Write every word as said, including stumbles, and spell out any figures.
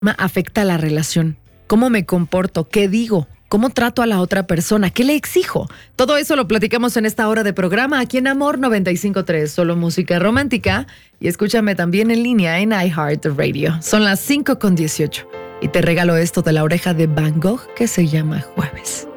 afecta la relación? ¿Cómo me comporto? ¿Qué digo? ¿Cómo trato a la otra persona? ¿Qué le exijo? Todo eso lo platicamos en esta hora de programa aquí en Amor noventa y cinco punto tres, solo música romántica. Y escúchame también en línea en iHeartRadio. Son las cinco con dieciocho y te regalo esto de la oreja de Van Gogh que se llama Jueves.